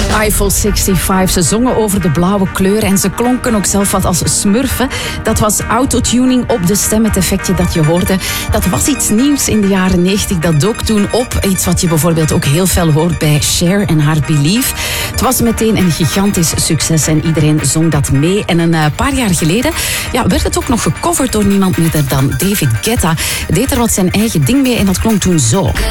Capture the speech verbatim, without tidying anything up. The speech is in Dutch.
Eiffel vijfenzestig. Ze zongen over de blauwe kleur en ze klonken ook zelf wat als smurfen. Dat was autotuning op de stem, het effectje dat je hoorde. Dat was iets nieuws in de jaren negentig. Dat dook toen op. Iets wat je bijvoorbeeld ook heel veel hoort bij Cher en haar Believe. Het was meteen een gigantisch succes en iedereen zong dat mee. En een uh, paar jaar geleden ja, werd het ook nog gecoverd door niemand minder dan David Guetta. Deed er wat zijn eigen ding mee en dat klonk toen zo.